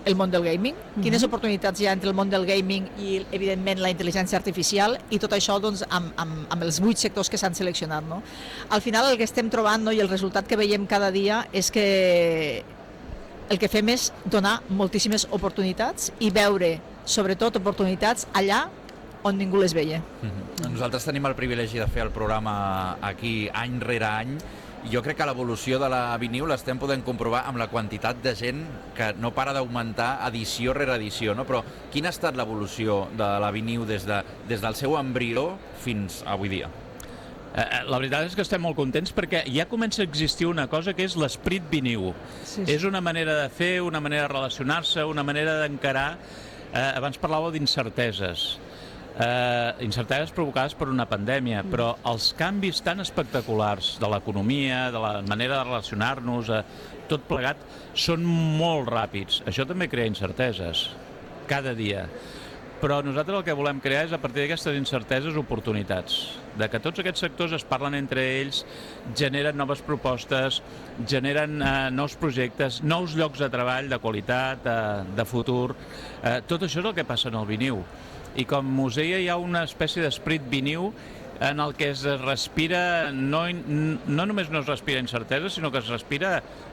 el món del gaming, quines oportunitats hi ha entre el món del gaming i, evidentment, la intel·ligència artificial, i tot això doncs, amb els 8 sectors que s'han seleccionat. No? Al final, el que estem trobant, no, i el resultat que veiem cada dia és que el que fem és donar moltíssimes oportunitats i veure, sobretot, oportunitats allà on ningú les veia. Nosaltres tenim el privilegi de fer el programa aquí any rere any. Jo crec que l'evolució de la Viniu l'estem podent comprovar amb la quantitat de gent que no para d'augmentar edició rere edició, no? Però quina ha estat l'evolució de la Viniu des del seu embrió fins avui dia? La veritat és que estem molt contents perquè ja comença a existir una cosa que és l'esprit Viniu. És una manera de fer, una manera de relacionar-se, una manera d'encarar. Abans parlàveu d'incerteses. Incerteses provocades per una pandèmia, però els canvis tan espectaculars de l'economia, de la manera de relacionar-nos, tot plegat, són molt ràpids. Això també crea incerteses, cada dia. Però nosaltres el que volem crear és, a partir d'aquestes incerteses, oportunitats. De que tots aquests sectors es parlen entre ells, generen noves propostes, generen nous projectes, nous llocs de treball de qualitat, de futur. Tot això és el que passa en el Viniu. I com us deia, hi ha una espècie d'esprit Viniu en el que es respira, no només no es respira incertesa, sinó que es respira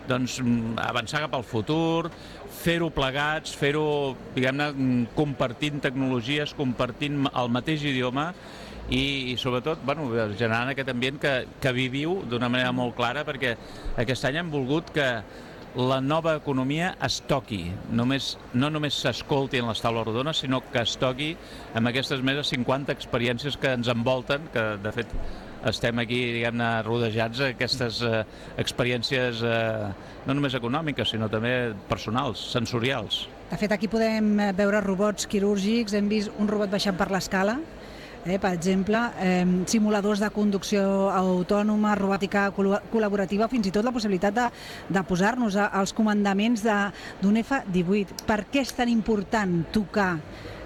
avançar cap al futur, fer-ho plegats, fer-ho, diguem-ne, compartint tecnologies, compartint el mateix idioma i sobretot, generant aquest ambient que viviu d'una manera molt clara, perquè aquest any hem volgut que la nova economia es toqui, no només s'escolti en les taules rodones, sinó que es toqui amb aquestes més de 50 experiències que ens envolten, que de fet estem aquí, diguem-ne, rodejats d'aquestes experiències no només econòmiques, sinó també personals, sensorials. De fet, aquí podem veure robots quirúrgics, hem vist un robot baixant per l'escala, per exemple, simuladors de conducció autònoma, robòtica col·laborativa, fins i tot la possibilitat de posar-nos als comandaments d'un F-18. Per què és tan important tocar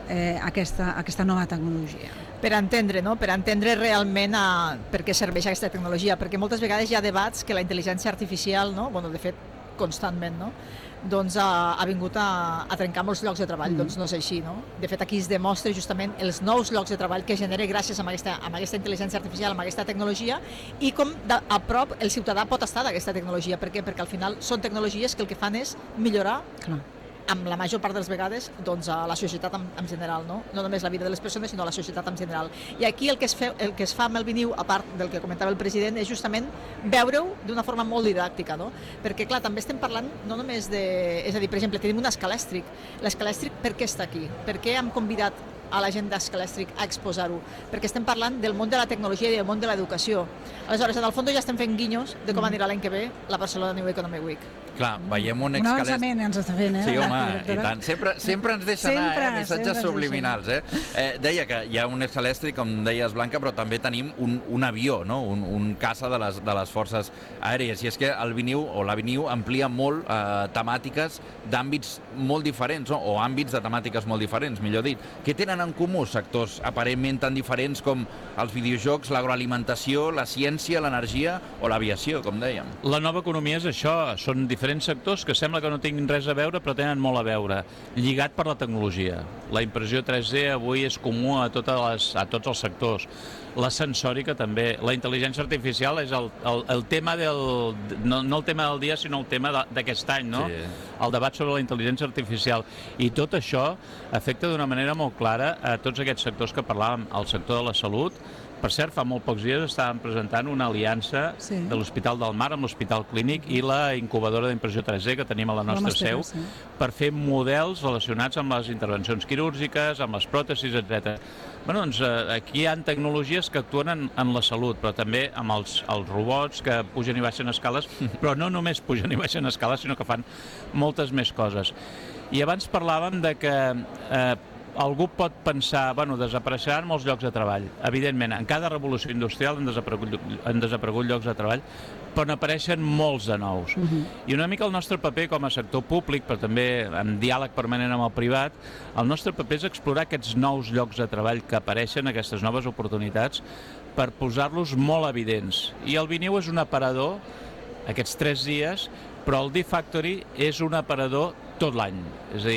aquesta nova tecnologia? Per entendre, no? Per entendre realment per què serveix aquesta tecnologia, perquè moltes vegades hi ha debats que la intel·ligència artificial, no? De fet, constantment, no? Doncs ha vingut a trencar molts llocs de treball. Doncs no és així, no? De fet, aquí es demostra justament els nous llocs de treball que genera gràcies a aquesta intel·ligència artificial, a aquesta tecnologia, i com a prop el ciutadà pot estar d'aquesta tecnologia. Per què? Perquè al final són tecnologies que el que fan és millorar amb la major part de les vegades a la societat en general, no només la vida de les persones, sinó la societat en general. I aquí el que es fa amb el Viniu, a part del que comentava el president, és justament veure-ho d'una forma molt didàctica, no? Perquè, clar, també estem parlant no només és a dir, per exemple, tenim un escalèstric. L'escalèstric per què està aquí? Per què hem convidat a la gent d'Escalèstric a exposar-ho? Perquè estem parlant del món de la tecnologia i del món de l'educació. Aleshores, en el fons ja estem fent guinyos de com anirà l'any que ve la Barcelona New Economic Week. Clar, veiem un avançament ens està fent, Sí, home, i tant. Sempre ens deixa anar, missatges subliminals. Deia que hi ha un escalèstric, com deies, Blanca, però també tenim un avió, no? Un caça de les forces aèries. I és que el Viniu, o la Viniu, amplia molt temàtiques d'àmbits molt diferents, o àmbits de temàtiques molt diferents, millor dit. Què tenen en comú sectors aparentment tan diferents com els videojocs, l'agroalimentació, la ciència, l'energia o l'aviació, com dèiem? La nova economia és això, són diferents sectors que sembla que no tinguin res a veure, però tenen molt a veure, lligat per la tecnologia. La impressió 3D avui és comú a tots els sectors. La sensòrica també. La intel·ligència artificial és el tema no el tema del dia, sinó el tema d'aquest any, no? Sí. El debat sobre la intel·ligència artificial. I tot això afecta d'una manera molt clara a tots aquests sectors que parlàvem, el sector de la salut. Per cert, fa molt pocs dies estàvem presentant una aliança de l'Hospital del Mar amb l'Hospital Clínic i la incubadora d'impressió 3D que tenim a la nostra seu per fer models relacionats amb les intervencions quirúrgiques, amb les pròtesis, etc. Doncs aquí hi ha tecnologies que actuen en la salut, però també amb els robots que pugen i baixen escales, però no només pugen i baixen escales, sinó que fan moltes més coses. I abans parlàvem de que algú pot pensar, desapareixeran molts llocs de treball. Evidentment, en cada revolució industrial han desaparegut llocs de treball, però n'apareixen molts de nous. I una mica el nostre paper com a sector públic, però també en diàleg permanent amb el privat, el nostre paper és explorar aquests nous llocs de treball que apareixen, aquestes noves oportunitats, per posar-los molt evidents. I el Viniu és un aparador, aquests 3 dies, però el D-Factory és un aparador tot l'any. És a dir,